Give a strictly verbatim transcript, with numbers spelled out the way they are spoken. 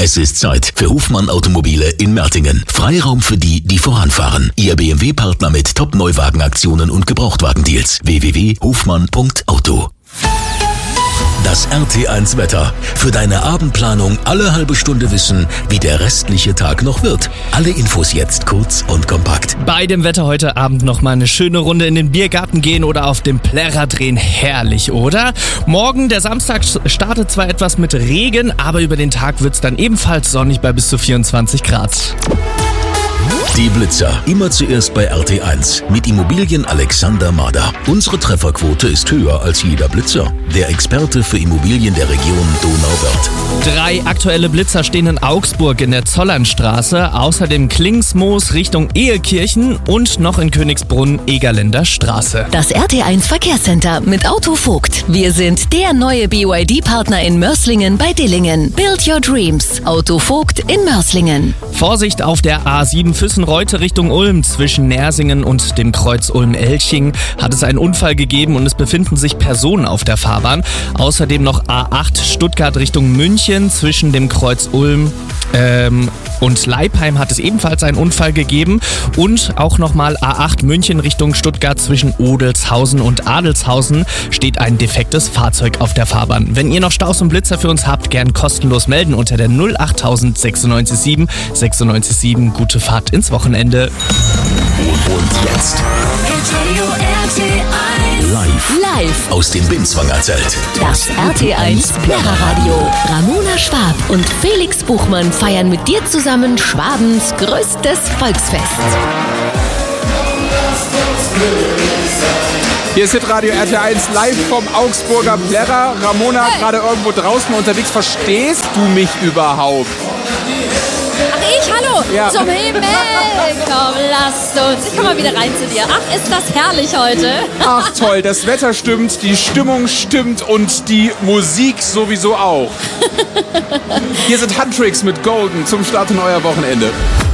Es ist Zeit für Hofmann Automobile in Mertingen. Freiraum für die, die voranfahren. Ihr B M W-Partner mit Top-Neuwagenaktionen und Gebrauchtwagendeals. w w w punkt hofmann punkt auto. Das R T eins Wetter. Für deine Abendplanung alle halbe Stunde wissen, wie der restliche Tag noch wird. Alle Infos jetzt kurz und kompakt. Bei dem Wetter heute Abend noch mal eine schöne Runde in den Biergarten gehen oder auf dem Plärrer drehen. Herrlich, oder? Morgen, der Samstag, startet zwar etwas mit Regen, aber über den Tag wird's dann ebenfalls sonnig bei bis zu vierundzwanzig Grad. Die Blitzer. Immer zuerst bei R T eins. Mit Immobilien Alexander Mader. Unsere Trefferquote ist höher als jeder Blitzer. Der Experte für Immobilien der Region Donauwörth. Drei aktuelle Blitzer stehen in Augsburg in der Zollernstraße, außerdem Klingsmoos Richtung Ehekirchen und noch in Königsbrunn Egerländer Straße. Das R T eins Verkehrscenter mit Autovogt. Wir sind der neue B Y D-Partner in Mörslingen bei Dillingen. Build your dreams. Autovogt in Mörslingen. Vorsicht auf der A sieben Füssen-Reute Richtung Ulm. Zwischen Nersingen und dem Kreuz Ulm-Elching hat es einen Unfall gegeben und es befinden sich Personen auf der Fahrbahn. Außerdem noch A acht Stuttgart Richtung München. Zwischen dem Kreuz Ulm ähm, und Leipheim hat es ebenfalls einen Unfall gegeben. Und auch nochmal A acht München Richtung Stuttgart zwischen Odelshausen und Adelshausen steht ein defektes Fahrzeug auf der Fahrbahn. Wenn ihr noch Staus und Blitzer für uns habt, gern kostenlos melden unter der null acht null sechs neun sieben sechs neun sieben. Gute Fahrt ins Wochenende. Und jetzt live, Live. aus dem Binswanger Zelt. Das R T eins Plärrer-Radio. Ramona Schwab und Felix Buchmann feiern mit dir zusammen Schwabens größtes Volksfest. Hier ist Hitradio R T eins live vom Augsburger Plärrer. Ramona, hey. Gerade irgendwo draußen unterwegs. Verstehst du mich überhaupt? Ach, ich? Hallo? Ja. Zum Himmel! Komm, lasst uns. Ich komm mal wieder rein zu dir. Ach, ist das herrlich heute. Ach toll, das Wetter stimmt, die Stimmung stimmt und die Musik sowieso auch. Hier sind Huntrix mit Golden zum Start in euer Wochenende.